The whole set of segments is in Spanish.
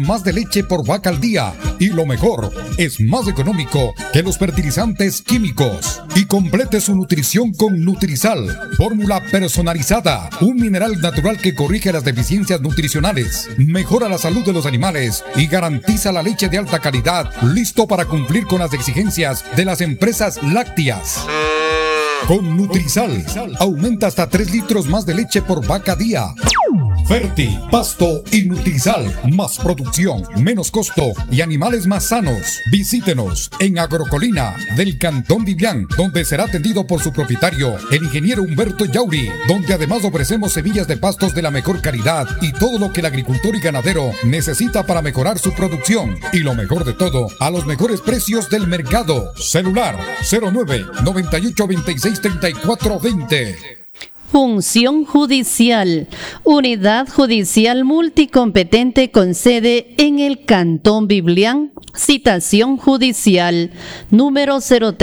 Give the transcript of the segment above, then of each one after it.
Más de leche por vaca al día. Y lo mejor, es más económico que los fertilizantes químicos. Y complete su nutrición con Nutrizal. Fórmula personalizada. Un mineral natural que corrige las deficiencias nutricionales, mejora la salud de los animales y garantiza la leche de alta calidad, listo para cumplir con las exigencias de las empresas lácteas. Con Nutrizal, aumenta hasta 3 litros más de leche por vaca día. Ferti, Pasto y Nutrizal. Más producción, menos costo y animales más sanos. Visítenos en Agrocolina del Cantón Vivian, donde será atendido por su propietario, el ingeniero Humberto Yauri, donde además ofrecemos semillas de pastos de la mejor calidad y todo lo que el agricultor y ganadero necesita para mejorar su producción. Y lo mejor de todo, a los mejores precios del mercado. Celular 09 98 26 34 20. Función judicial. Unidad judicial multicompetente con sede en el Cantón Biblián. Citación judicial número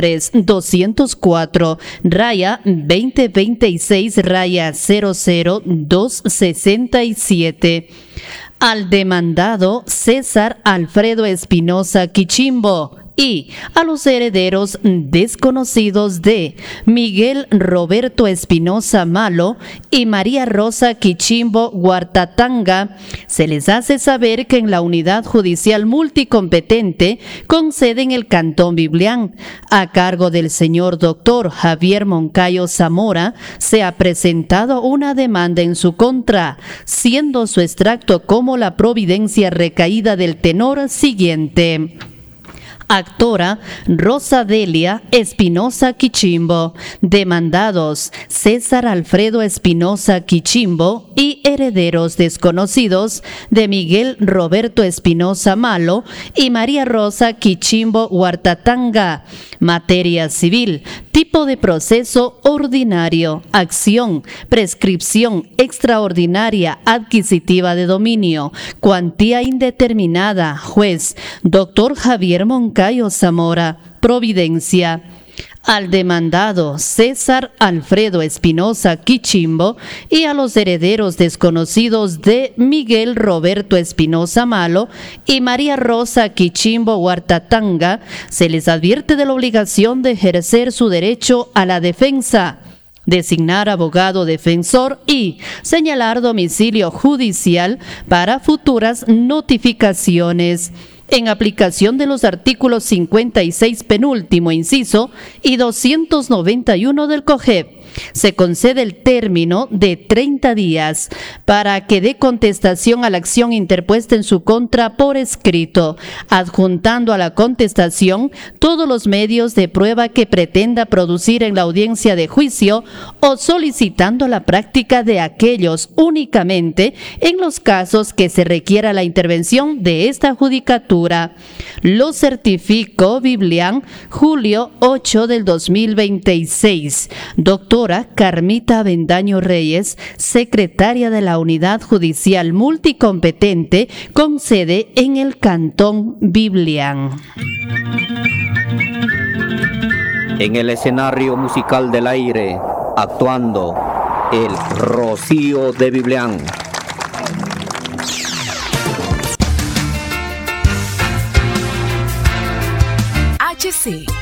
03-2026-00267. Al demandado César Alfredo Espinosa Quichimbo y a los herederos desconocidos de Miguel Roberto Espinosa Malo y María Rosa Quichimbo Huartatanga, se les hace saber que en la unidad judicial multicompetente con sede en el Cantón Biblián, a cargo del señor doctor Javier Moncayo Zamora, se ha presentado una demanda en su contra, siendo su extracto como la providencia recaída del tenor siguiente. Actora Rosa Delia Espinosa Quichimbo. Demandados César Alfredo Espinosa Quichimbo y herederos desconocidos de Miguel Roberto Espinosa Malo y María Rosa Quichimbo Huartatanga. Materia civil. Tipo de proceso ordinario. Acción. Prescripción extraordinaria adquisitiva de dominio. Cuantía indeterminada. Juez Dr. Javier Moncayo Zamora. Providencia. Al demandado César Alfredo Espinosa Quichimbo y a los herederos desconocidos de Miguel Roberto Espinosa Malo y María Rosa Quichimbo Huartatanga, se les advierte de la obligación de ejercer su derecho a la defensa, designar abogado defensor y señalar domicilio judicial para futuras notificaciones. En aplicación de los artículos 56 penúltimo inciso y 291 del COGEP, se concede el término de 30 días para que dé contestación a la acción interpuesta en su contra por escrito, adjuntando a la contestación todos los medios de prueba que pretenda producir en la audiencia de juicio o solicitando la práctica de aquellos únicamente en los casos que se requiera la intervención de esta judicatura. Lo certificó Biblián, julio 8 del 2026. Doctora Carmita Avendaño Reyes, secretaria de la Unidad Judicial Multicompetente con sede en el Cantón Biblián. En el escenario musical del aire, actuando el Rocío de Biblián. HC,